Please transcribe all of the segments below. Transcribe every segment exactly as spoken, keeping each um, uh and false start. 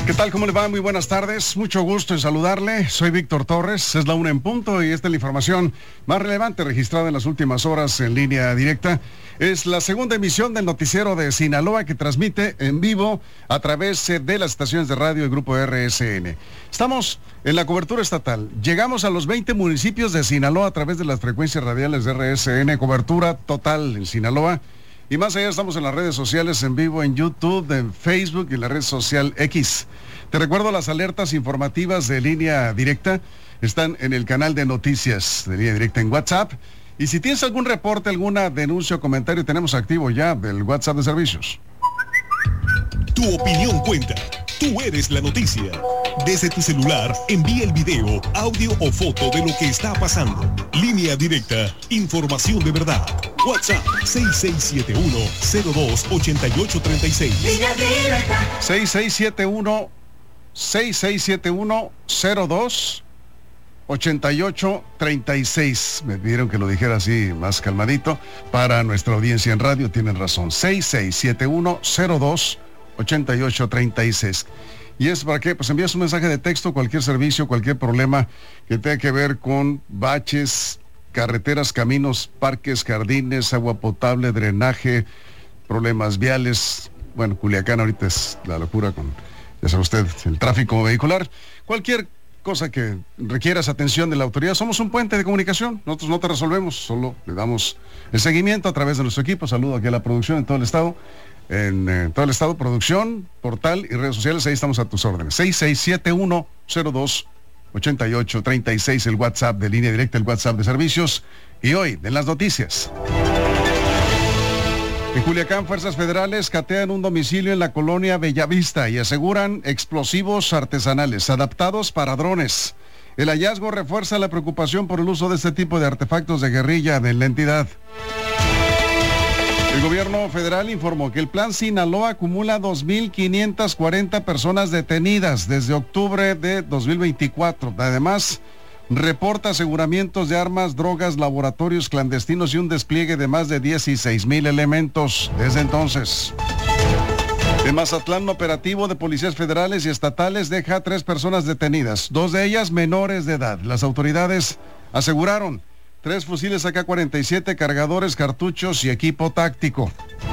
¿Qué tal? ¿Cómo le va? Muy buenas tardes. Mucho gusto en saludarle. Soy Víctor Torres. Es la una en punto y esta es la información más relevante registrada en las últimas horas en línea directa. Es la segunda emisión del noticiero de Sinaloa que transmite en vivo a través de las estaciones de radio del Grupo R S N. Estamos en la cobertura estatal. Llegamos a los veinte municipios de Sinaloa a través de las frecuencias radiales de R S N. Cobertura total en Sinaloa. Y más allá estamos en las redes sociales en vivo, en YouTube, en Facebook y en la red social X. Te recuerdo las alertas informativas de línea directa. Están en el canal de noticias de línea directa en WhatsApp. Y si tienes algún reporte, alguna denuncia o comentario, tenemos activo ya el WhatsApp de servicios. Tu opinión cuenta. Tú eres la noticia. Desde tu celular, envía el video, audio o foto de lo que está pasando. Línea directa, información de verdad. WhatsApp seis seis siete uno, cero dos, ocho ocho tres seis. seis seis siete uno, seis seis siete uno, cero dos, ocho ocho tres seis. Me pidieron que lo dijera así más calmadito para nuestra audiencia en radio. Tienen razón. seis seis siete uno, cero dos, ocho ocho tres seis. ¿Y es para qué? Pues envías un mensaje de texto, cualquier servicio, cualquier problema que tenga que ver con baches, carreteras, caminos, parques, jardines, agua potable, drenaje, problemas viales. Bueno, Culiacán ahorita es la locura con, ya sabe usted, el tráfico vehicular. Cualquier cosa que requieras atención de la autoridad, somos un puente de comunicación. Nosotros no te resolvemos, solo le damos el seguimiento a través de nuestro equipo. Saludo aquí a la producción en todo el estado. En eh, todo el estado, producción, portal y redes sociales, ahí estamos a tus órdenes. seis seis siete uno, cero dos, ocho ocho tres seis, el WhatsApp de línea directa, el WhatsApp de servicios. Y hoy, en las noticias. En Culiacán, fuerzas federales catean un domicilio en la colonia Bellavista y aseguran explosivos artesanales adaptados para drones. El hallazgo refuerza la preocupación por el uso de este tipo de artefactos de guerrilla en la entidad. El gobierno federal informó que el Plan Sinaloa acumula dos mil quinientas cuarenta personas detenidas desde octubre de dos mil veinticuatro. Además, reporta aseguramientos de armas, drogas, laboratorios clandestinos y un despliegue de más de dieciséis mil elementos desde entonces. En Mazatlán, un operativo de policías federales y estatales deja a tres personas detenidas, dos de ellas menores de edad. Las autoridades aseguraron tres fusiles A K cuarenta y siete, cargadores, cartuchos y equipo táctico.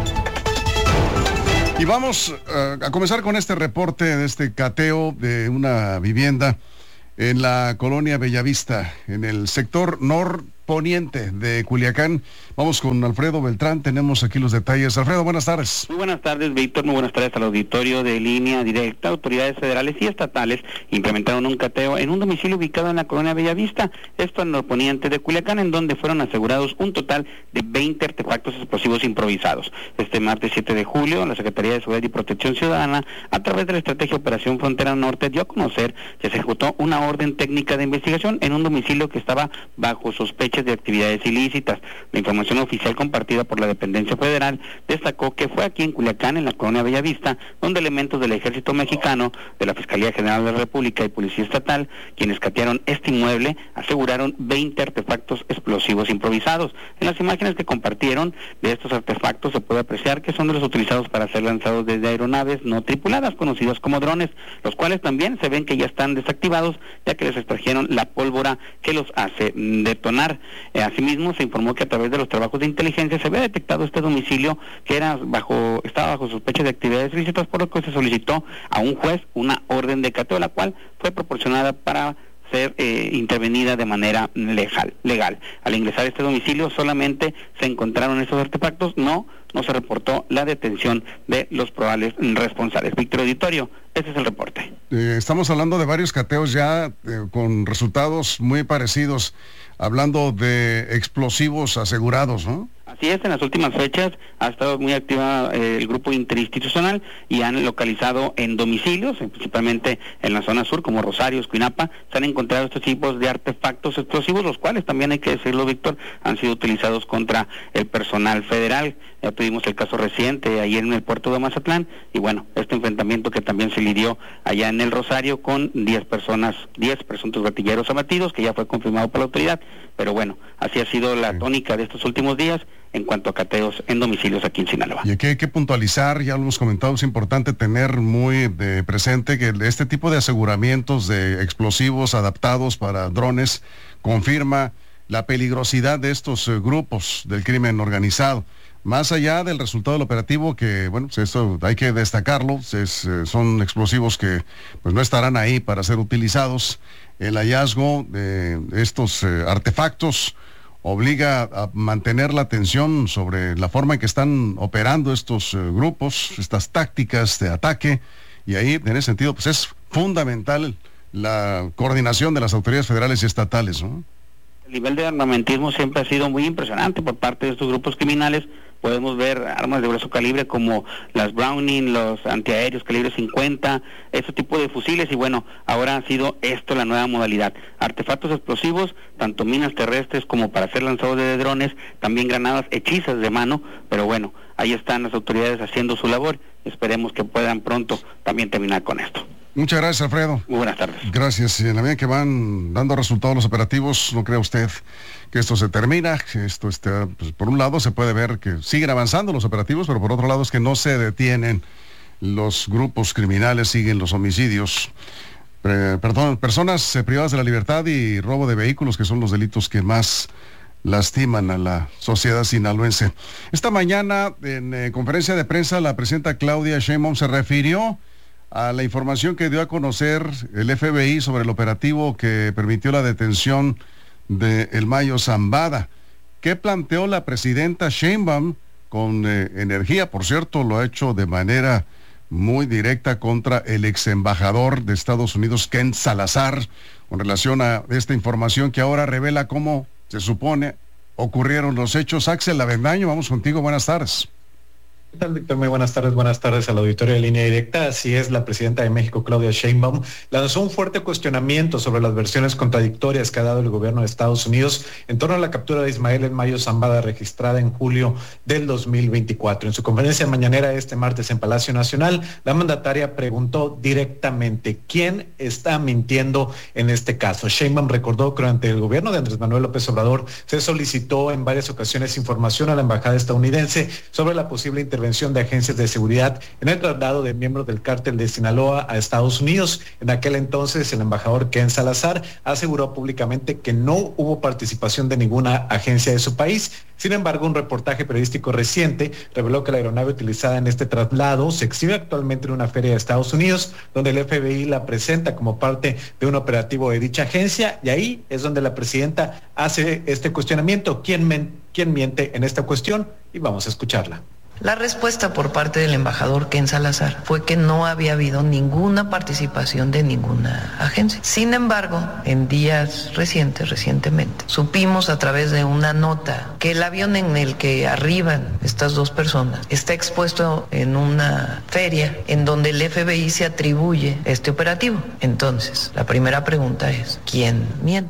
Y vamos uh, a comenzar con este reporte de este cateo de una vivienda en la colonia Bellavista, en el sector norponiente de Culiacán. Vamos con Alfredo Beltrán, tenemos aquí los detalles. Alfredo, buenas tardes. Muy buenas tardes, Víctor, muy buenas tardes al auditorio de línea directa. Autoridades federales y estatales implementaron un cateo en un domicilio ubicado en la colonia Bellavista, esto al norponiente de Culiacán, en donde fueron asegurados un total de veinte artefactos explosivos improvisados. Este martes siete de julio, la Secretaría de Seguridad y Protección Ciudadana, a través de la estrategia Operación Frontera Norte, dio a conocer que se ejecutó una orden técnica de investigación en un domicilio que estaba bajo sospechas de actividades ilícitas. La información oficial compartida por la dependencia federal destacó que fue aquí en Culiacán, en la colonia Bellavista, donde elementos del Ejército Mexicano, de la Fiscalía General de la República y Policía Estatal, quienes catearon este inmueble, aseguraron veinte artefactos explosivos improvisados. En las imágenes que compartieron de estos artefactos se puede apreciar que son de los utilizados para ser lanzados desde aeronaves no tripuladas, conocidas como drones, los cuales también se ven que ya están desactivados, ya que les extrajeron la pólvora que los hace detonar. Eh, asimismo, se informó que a través de los trabajos de inteligencia se había detectado este domicilio que era bajo estaba bajo sospecha de actividades ilícitas, por lo que se solicitó a un juez una orden de cateo, la cual fue proporcionada para ser eh, intervenida de manera legal, legal. Al ingresar a este domicilio solamente se encontraron estos artefactos, no, no se reportó la detención de los probables responsables. Víctor Auditorio, ese es el reporte. Eh, estamos hablando de varios cateos ya eh, con resultados muy parecidos, hablando de explosivos asegurados, ¿no? Así es, en las últimas fechas ha estado muy activa eh, el grupo interinstitucional y han localizado en domicilios, principalmente en la zona sur, como Rosario, Escuinapa, se han encontrado estos tipos de artefactos explosivos, los cuales también, hay que decirlo, Víctor, han sido utilizados contra el personal federal. Ya tuvimos el caso reciente ayer en el puerto de Mazatlán, y bueno, este enfrentamiento que también se lidió allá en el Rosario con diez personas, diez presuntos gatilleros abatidos, que ya fue confirmado por la autoridad, pero bueno, así ha sido la tónica de estos últimos días en cuanto a cateos en domicilios aquí en Sinaloa. Y aquí hay que puntualizar, ya lo hemos comentado, es importante tener muy de presente que este tipo de aseguramientos de explosivos adaptados para drones confirma la peligrosidad de estos eh, grupos del crimen organizado. Más allá del resultado del operativo, que bueno, pues eso hay que destacarlo, es, eh, son explosivos que pues no estarán ahí para ser utilizados. El hallazgo de estos eh, artefactos obliga a mantener la atención sobre la forma en que están operando estos eh, grupos, estas tácticas de ataque, y ahí en ese sentido pues es fundamental la coordinación de las autoridades federales y estatales, ¿no? El nivel de armamentismo siempre ha sido muy impresionante por parte de estos grupos criminales. Podemos ver armas de grueso calibre como las Browning, los antiaéreos calibre cincuenta, ese tipo de fusiles, y bueno, ahora ha sido esto la nueva modalidad. Artefactos explosivos, tanto minas terrestres como para ser lanzados de drones, también granadas hechizas de mano, pero bueno, ahí están las autoridades haciendo su labor. Esperemos que puedan pronto también terminar con esto. Muchas gracias, Alfredo. Muy buenas tardes. Gracias. Y en la medida que van dando resultados los operativos, ¿no cree usted que esto se termina? Esto está, pues, por un lado se puede ver que siguen avanzando los operativos, pero por otro lado es que no se detienen los grupos criminales, siguen los homicidios, eh, perdón, personas eh, privadas de la libertad y robo de vehículos, que son los delitos que más lastiman a la sociedad sinaloense. Esta mañana, en eh, conferencia de prensa, la presidenta Claudia Sheinbaum se refirió a la información que dio a conocer el F B I sobre el operativo que permitió la detención de El Mayo Zambada. ¿Qué planteó la presidenta Sheinbaum con eh, energía? Por cierto, lo ha hecho de manera muy directa contra el ex embajador de Estados Unidos, Ken Salazar, con relación a esta información que ahora revela cómo se supone ocurrieron los hechos. Axel Avendaño, vamos contigo, buenas tardes. ¿Qué tal, Víctor? Muy buenas tardes, buenas tardes al auditorio de Línea Directa. Así es, la presidenta de México, Claudia Sheinbaum, lanzó un fuerte cuestionamiento sobre las versiones contradictorias que ha dado el gobierno de Estados Unidos en torno a la captura de Ismael El Mayo Zambada, registrada en julio del dos mil veinticuatro. En su conferencia mañanera este martes en Palacio Nacional, la mandataria preguntó directamente quién está mintiendo en este caso. Sheinbaum recordó que durante el gobierno de Andrés Manuel López Obrador se solicitó en varias ocasiones información a la embajada estadounidense sobre la posible intervención de agencias de seguridad en el traslado de miembros del cártel de Sinaloa a Estados Unidos. En aquel entonces, el embajador Ken Salazar aseguró públicamente que no hubo participación de ninguna agencia de su país. Sin embargo, un reportaje periodístico reciente reveló que la aeronave utilizada en este traslado se exhibe actualmente en una feria de Estados Unidos, donde el F B I la presenta como parte de un operativo de dicha agencia, y ahí es donde la presidenta hace este cuestionamiento. ¿Quién, men- quién miente en esta cuestión? Y vamos a escucharla. La respuesta por parte del embajador Ken Salazar fue que no había habido ninguna participación de ninguna agencia. Sin embargo, en días recientes, recientemente, supimos a través de una nota que el avión en el que arriban estas dos personas está expuesto en una feria en donde el F B I se atribuye este operativo. Entonces, la primera pregunta es, ¿quién miente?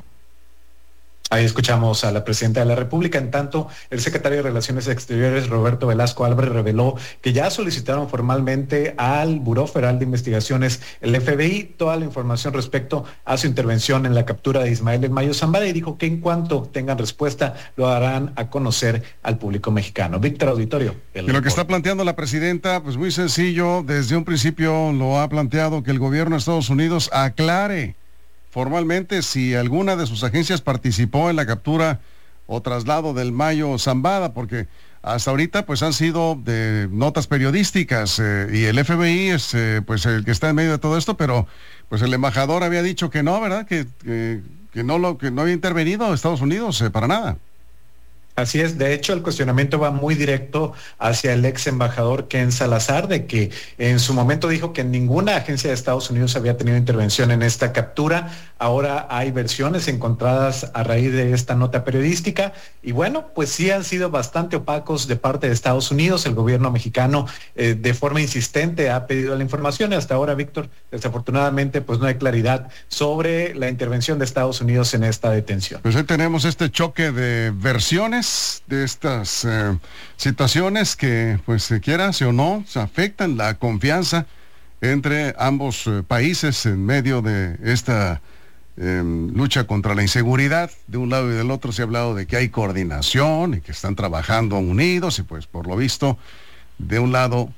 Ahí escuchamos a la presidenta de la República. En tanto, el secretario de Relaciones Exteriores, Roberto Velasco Álvarez, reveló que ya solicitaron formalmente al Buró Federal de Investigaciones, el F B I, toda la información respecto a su intervención en la captura de Ismael El Mayo Zambada, y dijo que en cuanto tengan respuesta lo darán a conocer al público mexicano. Víctor, auditorio. Y lo que está planteando la presidenta, pues muy sencillo, desde un principio lo ha planteado, que el gobierno de Estados Unidos aclare formalmente si alguna de sus agencias participó en la captura o traslado del Mayo Zambada, porque hasta ahorita pues han sido de notas periodísticas eh, y el F B I es eh, pues el que está en medio de todo esto, pero pues el embajador había dicho que no, ¿verdad? Que, que, que no lo que no había intervenido Estados Unidos eh, para nada. Así es, de hecho el cuestionamiento va muy directo hacia el ex embajador Ken Salazar, de que en su momento dijo que ninguna agencia de Estados Unidos había tenido intervención en esta captura. Ahora hay versiones encontradas a raíz de esta nota periodística y bueno, pues sí han sido bastante opacos de parte de Estados Unidos. El gobierno mexicano eh, de forma insistente ha pedido la información y hasta ahora, Víctor, desafortunadamente pues no hay claridad sobre la intervención de Estados Unidos en esta detención. Pues ahí tenemos este choque de versiones de estas eh, situaciones que, pues se quiera o no, se afectan la confianza entre ambos eh, países en medio de esta eh, lucha contra la inseguridad. De un lado y del otro se ha hablado de que hay coordinación y que están trabajando unidos, y pues por lo visto, de un lado,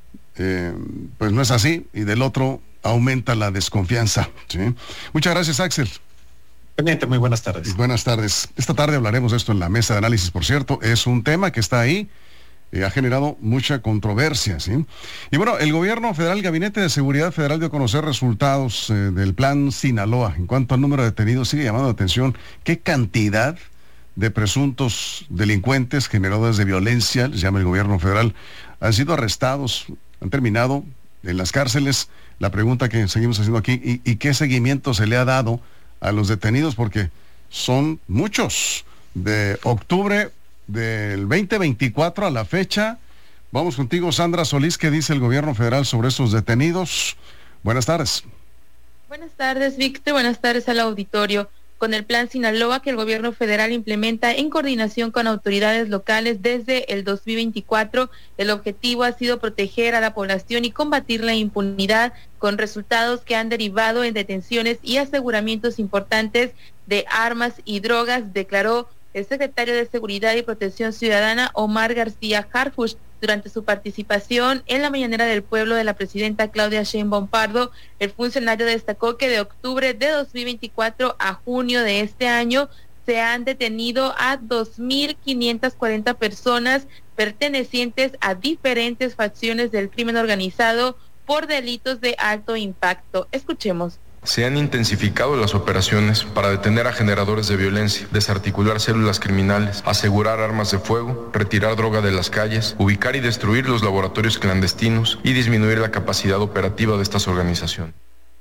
eh, pues no es así, y del otro aumenta la desconfianza, ¿sí? Muchas gracias, Axel. Pendiente, muy buenas tardes. Buenas tardes. Esta tarde hablaremos de esto en la mesa de análisis, por cierto. Es un tema que está ahí, eh, ha generado mucha controversia, ¿sí? Y bueno, el gobierno federal, el Gabinete de Seguridad Federal dio a conocer resultados eh, del plan Sinaloa. En cuanto al número de detenidos, sigue llamando la atención qué cantidad de presuntos delincuentes, generadores de violencia, les llama el gobierno federal, han sido arrestados, han terminado en las cárceles. La pregunta que seguimos haciendo aquí, ¿y, y qué seguimiento se le ha dado a los detenidos? Porque son muchos. De octubre del veinte veinticuatro a la fecha. Vamos contigo, Sandra Solís. ¿Qué dice el gobierno federal sobre estos detenidos? Buenas tardes. Buenas tardes, Víctor. Buenas tardes al auditorio. Con el plan Sinaloa que el gobierno federal implementa en coordinación con autoridades locales desde el dos mil veinticuatro, el objetivo ha sido proteger a la población y combatir la impunidad, con resultados que han derivado en detenciones y aseguramientos importantes de armas y drogas, declaró el secretario de Seguridad y Protección Ciudadana, Omar García Harfuch, durante su participación en la mañanera del pueblo de la presidenta Claudia Sheinbaum Pardo. El funcionario destacó que de octubre de dos mil veinticuatro a junio de este año se han detenido a dos mil quinientas cuarenta personas pertenecientes a diferentes facciones del crimen organizado por delitos de alto impacto. Escuchemos. Se han intensificado las operaciones para detener a generadores de violencia, desarticular células criminales, asegurar armas de fuego, retirar droga de las calles, ubicar y destruir los laboratorios clandestinos y disminuir la capacidad operativa de estas organizaciones.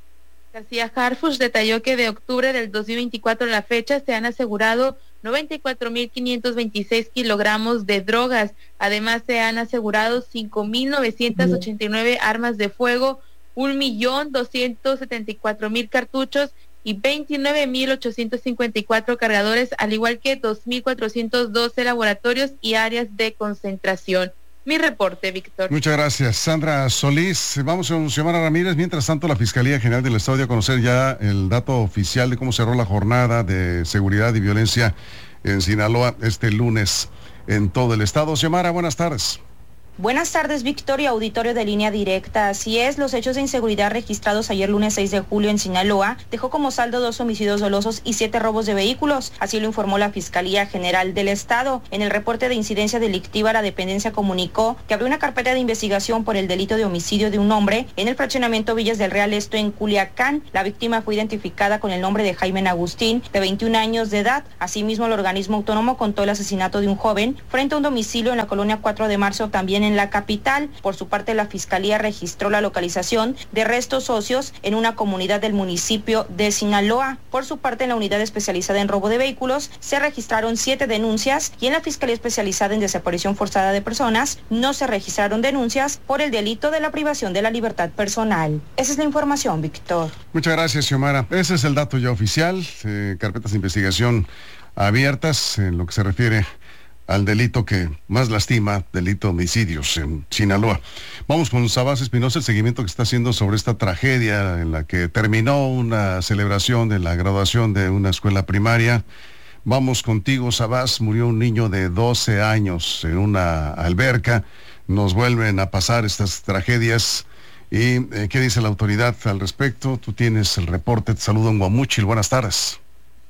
García Harfuch detalló que de octubre del dos mil veinticuatro a la fecha se han asegurado noventa y cuatro mil quinientos veintiséis kilogramos de drogas. Además se han asegurado cinco mil novecientas ochenta y nueve armas de fuego, un millón doscientos setenta y cuatro mil cartuchos y veintinueve mil ochocientos cincuenta y cuatro cargadores, al igual que dos mil cuatrocientos doce laboratorios y áreas de concentración. Mi reporte, Víctor. Muchas gracias, Sandra Solís. Vamos con Xiomara Ramírez. Mientras tanto, la Fiscalía General del Estado dio a conocer ya el dato oficial de cómo cerró la jornada de seguridad y violencia en Sinaloa este lunes en todo el estado. Xiomara, buenas tardes. Buenas tardes, Victoria, auditorio de Línea Directa. Así es, los hechos de inseguridad registrados ayer lunes seis de julio en Sinaloa dejó como saldo dos homicidios dolosos y siete robos de vehículos. Así lo informó la Fiscalía General del Estado. En el reporte de incidencia delictiva, la dependencia comunicó que abrió una carpeta de investigación por el delito de homicidio de un hombre en el fraccionamiento Villas del Real, esto en Culiacán. La víctima fue identificada con el nombre de Jaime Agustín, de veintiún años de edad. Asimismo, el organismo autónomo contó el asesinato de un joven frente a un domicilio en la colonia cuatro de marzo, también en la capital. Por su parte, la Fiscalía registró la localización de restos óseos en una comunidad del municipio de Sinaloa. Por su parte, en la unidad especializada en robo de vehículos se registraron siete denuncias y en la Fiscalía especializada en desaparición forzada de personas no se registraron denuncias por el delito de la privación de la libertad personal. Esa es la información, Víctor. Muchas gracias, Xiomara. Ese es el dato ya oficial. Eh, carpetas de investigación abiertas en lo que se refiere al delito que más lastima, delito de homicidios en Sinaloa. Vamos con Sabás Espinosa, el seguimiento que está haciendo sobre esta tragedia en la que terminó una celebración de la graduación de una escuela primaria. Vamos contigo, Sabás. Murió un niño de doce años en una alberca. Nos vuelven a pasar estas tragedias. ¿Y eh, qué dice la autoridad al respecto? Tú tienes el reporte. Te saludo en Guamúchil. Buenas tardes.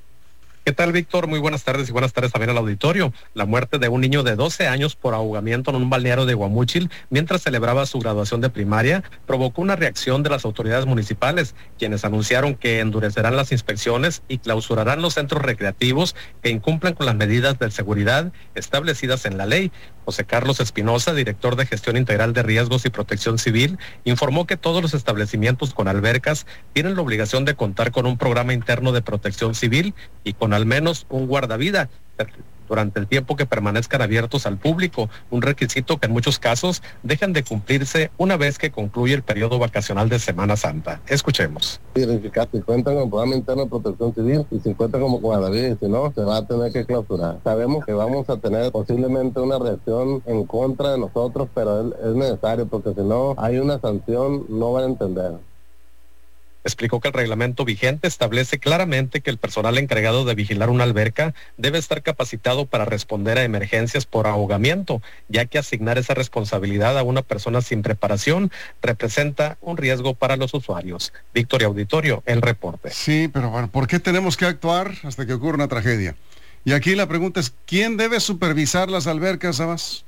¿Qué tal, Víctor? Muy buenas tardes y buenas tardes también al auditorio. La muerte de un niño de doce años por ahogamiento en un balneario de Guamúchil mientras celebraba su graduación de primaria provocó una reacción de las autoridades municipales, quienes anunciaron que endurecerán las inspecciones y clausurarán los centros recreativos que incumplan con las medidas de seguridad establecidas en la ley. José Carlos Espinosa, director de Gestión Integral de Riesgos y Protección Civil, informó que todos los establecimientos con albercas tienen la obligación de contar con un programa interno de protección civil y con al menos un guardavida durante el tiempo que permanezcan abiertos al público, un requisito que en muchos casos dejan de cumplirse una vez que concluye el periodo vacacional de Semana Santa. Escuchemos. Verificar si cuentan con programa interno de protección civil y si cuentan como guardavidas, y si no, se va a tener que clausurar. Sabemos que vamos a tener posiblemente una reacción en contra de nosotros, pero es, es necesario porque si no hay una sanción, no van a entender. Explicó que el reglamento vigente establece claramente que el personal encargado de vigilar una alberca debe estar capacitado para responder a emergencias por ahogamiento, ya que asignar esa responsabilidad a una persona sin preparación representa un riesgo para los usuarios. Victoria Auditorio, el reporte. Sí, pero bueno, ¿por qué tenemos que actuar hasta que ocurra una tragedia? Y aquí la pregunta es, ¿quién debe supervisar las albercas, Sabas?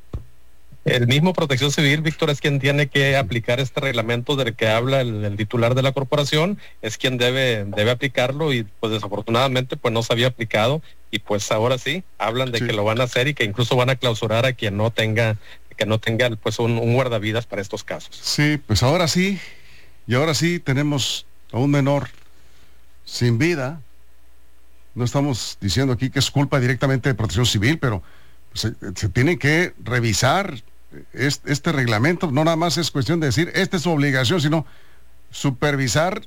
El mismo Protección Civil, Víctor, es quien tiene que aplicar este reglamento del que habla el, el titular de la corporación, es quien debe, debe aplicarlo y pues desafortunadamente pues no se había aplicado y pues ahora sí, hablan de sí. que lo van a hacer y que incluso van a clausurar a quien no tenga, que no tenga pues un, un guardavidas para estos casos. Sí, pues ahora sí, y ahora sí tenemos a un menor sin vida. No estamos diciendo aquí que es culpa directamente de Protección Civil, pero se, se tiene que revisar este, este reglamento. No nada más es cuestión de decir, esta es su obligación, sino supervisar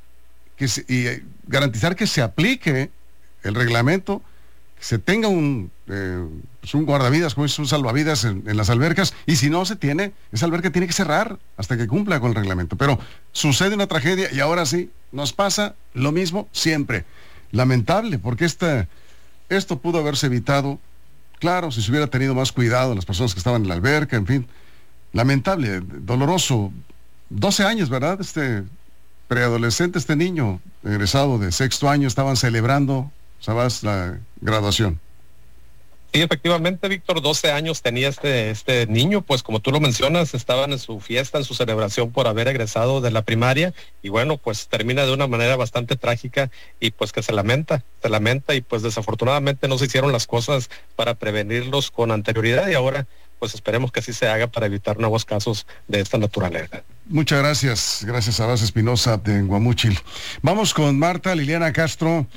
que se, y eh, garantizar que se aplique el reglamento, que se tenga un, eh, pues un guardavidas, como es un salvavidas en, en las albercas, y si no se tiene, esa alberca tiene que cerrar hasta que cumpla con el reglamento. Pero sucede una tragedia y ahora sí, nos pasa lo mismo siempre. Lamentable, porque esta, esto pudo haberse evitado, claro, si se hubiera tenido más cuidado las personas que estaban en la alberca, en fin. Lamentable, doloroso. doce años, ¿verdad? Este preadolescente, este niño egresado de sexto año, estaban celebrando, ¿sabes?, la graduación. Sí, efectivamente, Víctor, doce años tenía este, este niño, pues como tú lo mencionas, estaban en su fiesta, en su celebración por haber egresado de la primaria, y bueno, pues termina de una manera bastante trágica, y pues que se lamenta, se lamenta, y pues desafortunadamente no se hicieron las cosas para prevenirlos con anterioridad, y ahora pues esperemos que así se haga para evitar nuevos casos de esta naturaleza. Muchas gracias, gracias a Bas Espinosa de Guamúchil. Vamos con Marta Liliana Castro.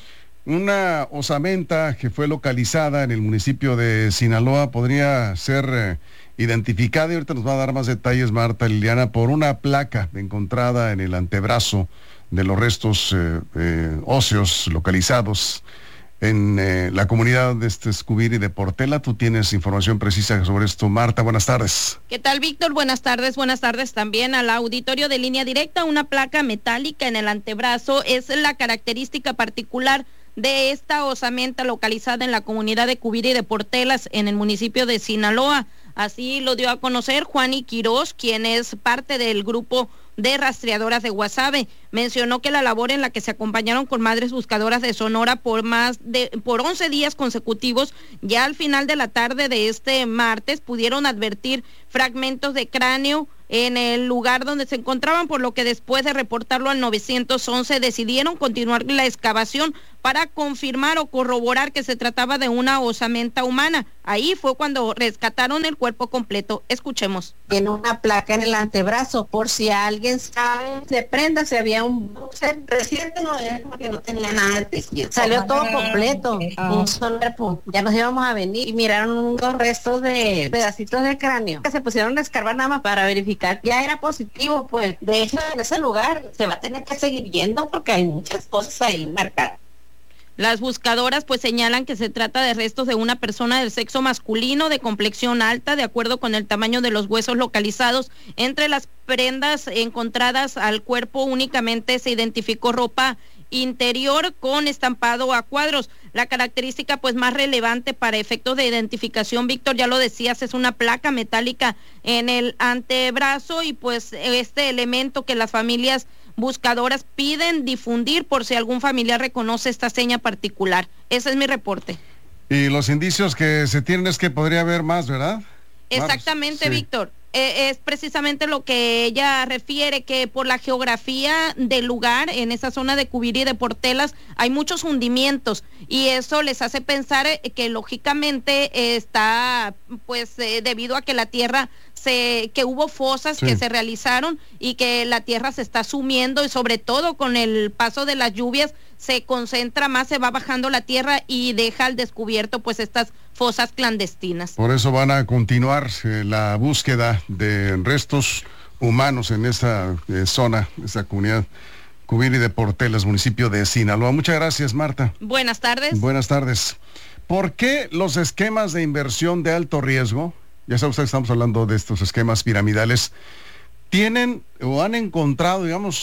Una osamenta que fue localizada en el municipio de Sinaloa podría ser eh, identificada, y ahorita nos va a dar más detalles Marta Liliana, por una placa encontrada en el antebrazo de los restos eh, eh, óseos localizados en eh, la comunidad de este Escubiri de Portela. Tú tienes información precisa sobre esto, Marta. Buenas tardes. ¿Qué tal, Víctor? Buenas tardes. Buenas tardes también al auditorio de Línea Directa. Una placa metálica en el antebrazo es la característica particular de esta osamenta localizada en la comunidad de Cubiri de Portelas, en el municipio de Sinaloa. Así lo dio a conocer Juani Quiroz, quien es parte del grupo de rastreadoras de Guasave. Mencionó que la labor en la que se acompañaron con madres buscadoras de Sonora por más de por once días consecutivos, ya al final de la tarde de este martes pudieron advertir fragmentos de cráneo en el lugar donde se encontraban, por lo que después de reportarlo al nueve once decidieron continuar la excavación para confirmar o corroborar que se trataba de una osamenta humana. Ahí fue cuando rescataron el cuerpo completo. Escuchemos. Tiene una placa en el antebrazo, por si alguien sabe, se prenda, si había un boxer reciente, no es porque no tenía nada de tejido. Salió todo completo, un solo cuerpo. Ya nos íbamos a venir y miraron unos restos de pedacitos de cráneo que se pusieron a escarbar nada más para verificar. Ya era positivo, pues. De hecho, en ese lugar se va a tener que seguir viendo porque hay muchas cosas ahí marcadas. Las buscadoras pues señalan que se trata de restos de una persona del sexo masculino de complexión alta, de acuerdo con el tamaño de los huesos localizados. Entre las prendas encontradas al cuerpo únicamente se identificó ropa interior con estampado a cuadros. La característica pues más relevante para efectos de identificación, Víctor, ya lo decías, es una placa metálica en el antebrazo, y pues este elemento que las familias buscadoras piden difundir por si algún familiar reconoce esta seña particular. Ese es mi reporte. Y los indicios que se tienen es que podría haber más, ¿verdad? Exactamente, sí. Víctor. Eh, es precisamente lo que ella refiere, que por la geografía del lugar, en esa zona de Cubiri de Portelas, hay muchos hundimientos, y eso les hace pensar que lógicamente eh, está, pues, eh, debido a que la tierra se, que hubo fosas sí. que se realizaron y que la tierra se está sumiendo, y sobre todo con el paso de las lluvias se concentra más, se va bajando la tierra y deja al descubierto pues estas fosas clandestinas. Por eso van a continuar eh, la búsqueda de restos humanos en esa eh, zona, esa comunidad Cubiri de Portelas, municipio de Sinaloa. Muchas gracias, Marta. Buenas tardes. Buenas tardes. ¿Por qué los esquemas de inversión de alto riesgo, ya saben ustedes, estamos hablando de estos esquemas piramidales, tienen o han encontrado, digamos,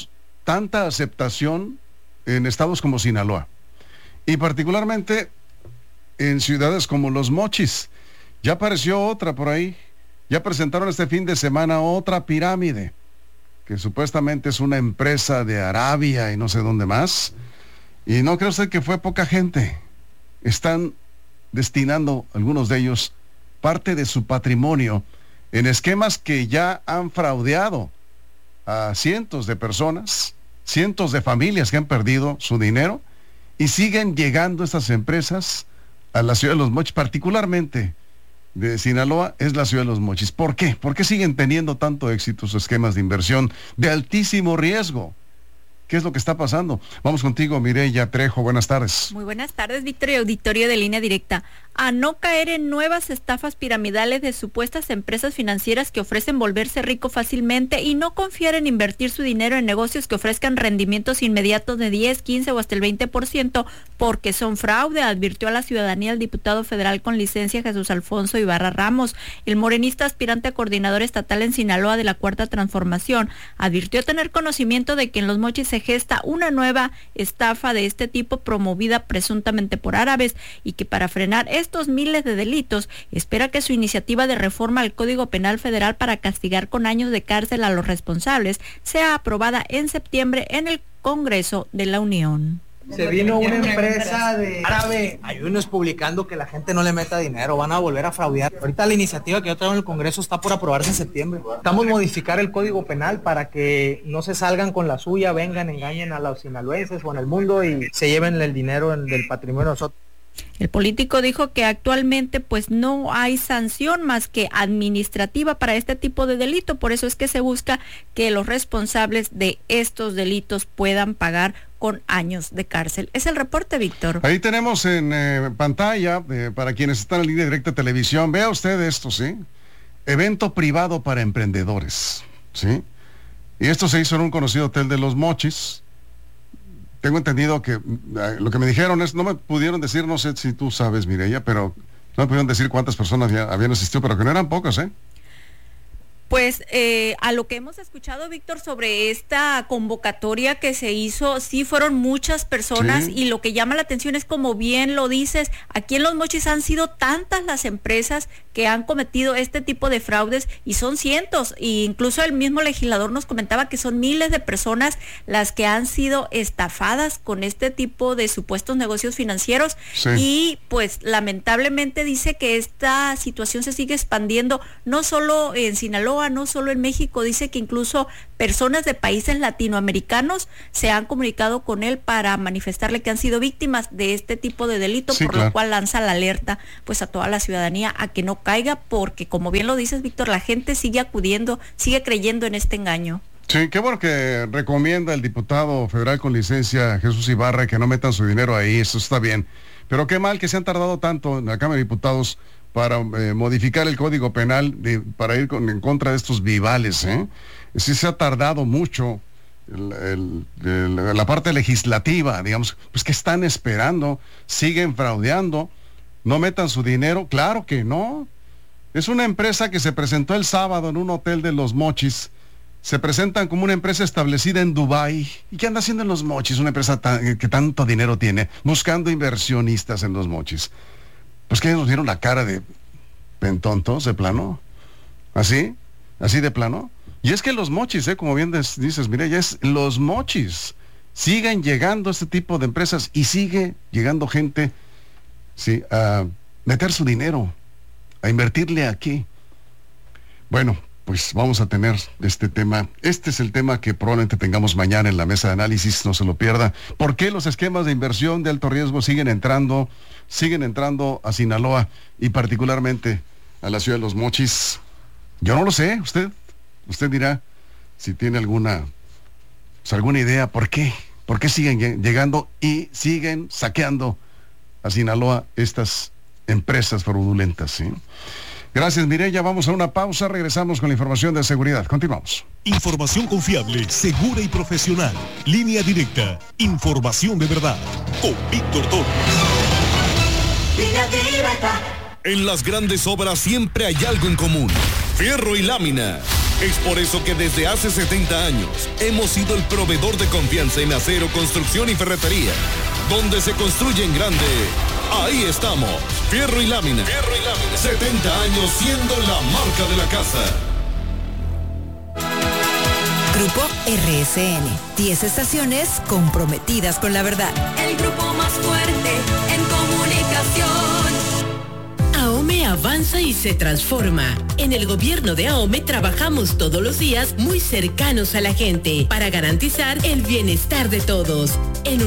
tanta aceptación en estados como Sinaloa y particularmente en ciudades como Los Mochis. Ya apareció otra por ahí, ya presentaron este fin de semana otra pirámide, que supuestamente es una empresa de Arabia y no sé dónde más, y no cree usted que fue poca gente. Están destinando algunos de ellos parte de su patrimonio en esquemas que ya han fraudeado a cientos de personas, cientos de familias que han perdido su dinero, y siguen llegando estas empresas a la ciudad de Los Mochis, particularmente de Sinaloa, es la ciudad de Los Mochis. ¿Por qué? ¿Por qué siguen teniendo tanto éxito sus esquemas de inversión de altísimo riesgo? ¿Qué es lo que está pasando? Vamos contigo, Mireya Trejo, buenas tardes. Muy buenas tardes, Víctor, y auditorio de Línea Directa. A no caer en nuevas estafas piramidales de supuestas empresas financieras que ofrecen volverse rico fácilmente y no confiar en invertir su dinero en negocios que ofrezcan rendimientos inmediatos de diez, quince o hasta el veinte por ciento, porque son fraude, advirtió a la ciudadanía el diputado federal con licencia Jesús Alfonso Ibarra Ramos. El morenista aspirante a coordinador estatal en Sinaloa de la Cuarta Transformación advirtió tener conocimiento de que en Los Mochis se gesta una nueva estafa de este tipo promovida presuntamente por árabes y que para frenar estos miles de delitos espera que su iniciativa de reforma al Código Penal Federal para castigar con años de cárcel a los responsables sea aprobada en septiembre en el Congreso de la Unión. Se vino una empresa de árabe, hay unos publicando que la gente no le meta dinero, van a volver a fraudear. Ahorita la iniciativa que yo traigo en el Congreso está por aprobarse en septiembre. Estamos modificar el Código Penal para que no se salgan con la suya, vengan, engañen a los sinaloenses o en el mundo y se lleven el dinero del patrimonio de nosotros. El político dijo que actualmente pues no hay sanción más que administrativa para este tipo de delito, por eso es que se busca que los responsables de estos delitos puedan pagar con años de cárcel. Es el reporte, Víctor. Ahí tenemos en eh, pantalla, eh, para quienes están en Línea Directa Televisión, vea usted esto, ¿sí? Evento privado para emprendedores, ¿sí? Y esto se hizo en un conocido hotel de Los Mochis. Tengo entendido que eh, lo que me dijeron es, no me pudieron decir, no sé si tú sabes, Mireya, pero no me pudieron decir cuántas personas ya habían asistido, pero que no eran pocas, ¿eh? Pues eh, a lo que hemos escuchado, Víctor, sobre esta convocatoria que se hizo, sí fueron muchas personas, sí. Y lo que llama la atención es, como bien lo dices, aquí en Los Mochis han sido tantas las empresas que han cometido este tipo de fraudes y son cientos, e incluso el mismo legislador nos comentaba que son miles de personas las que han sido estafadas con este tipo de supuestos negocios financieros, sí. Y pues lamentablemente dice que esta situación se sigue expandiendo, no solo en Sinaloa, no solo en México, dice que incluso personas de países latinoamericanos se han comunicado con él para manifestarle que han sido víctimas de este tipo de delito, sí, por claro. Lo cual lanza la alerta pues a toda la ciudadanía a que no caiga, porque como bien lo dices, Víctor, la gente sigue acudiendo, sigue creyendo en este engaño. Sí, qué bueno que recomienda el diputado federal con licencia Jesús Ibarra que no metan su dinero ahí, eso está bien, pero qué mal que se han tardado tanto en la Cámara de Diputados para eh, modificar el Código Penal, de, para ir con, en contra de estos vivales, ¿eh? Sí se ha tardado mucho el, el, el, la parte legislativa, digamos, pues que están esperando, siguen fraudeando, no metan su dinero, claro que no. Es una empresa que se presentó el sábado en un hotel de Los Mochis, se presentan como una empresa establecida en Dubái. ¿Y qué anda haciendo en Los Mochis? Una empresa tan, que tanto dinero tiene, buscando inversionistas en Los Mochis. Pues que nos dieron la cara de pentontos, de plano, así, así de plano. Y es que Los Mochis, eh, como bien des, dices, mire, ya es Los Mochis, siguen llegando este tipo de empresas y sigue llegando gente, sí, a meter su dinero, a invertirle aquí. Bueno, pues vamos a tener este tema. Este es el tema que probablemente tengamos mañana en la mesa de análisis, no se lo pierda. ¿Por qué los esquemas de inversión de alto riesgo siguen entrando, siguen entrando a Sinaloa y particularmente a la ciudad de Los Mochis? Yo no lo sé, usted, usted dirá si tiene alguna, pues, alguna idea por qué, por qué siguen llegando y siguen saqueando a Sinaloa estas empresas fraudulentas, ¿sí? Gracias, Mireya. Vamos a una pausa. Regresamos con la información de seguridad. Continuamos. Información confiable, segura y profesional. Línea Directa. Información de verdad. Con Víctor Torres. Línea Directa. En las grandes obras siempre hay algo en común. Fierro y lámina. Es por eso que desde hace setenta años hemos sido el proveedor de confianza en acero, construcción y ferretería. Donde se construye en grande, ahí estamos. Fierro y lámina. Fierro y lámina. setenta años siendo la marca de la casa. Grupo R S N. diez estaciones comprometidas con la verdad. El grupo más fuerte en comunicación. AOME avanza y se transforma. En el gobierno de AOME trabajamos todos los días muy cercanos a la gente para garantizar el bienestar de todos. En